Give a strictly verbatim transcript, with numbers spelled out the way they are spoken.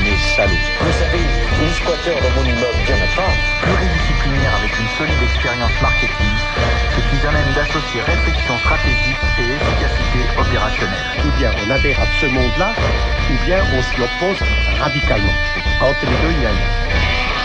damnés salauds. Vous savez, les squatteurs dans mon immeuble, il n'y en a pas. Pluridisciplinaire avec une solide expérience marketing, ce qui amène d'associer réflexion stratégique et efficacité opérationnelle. Ou bien on adhère à ce monde-là, ou bien on s'y oppose radicalement. Entre les deux, il n'y a rien.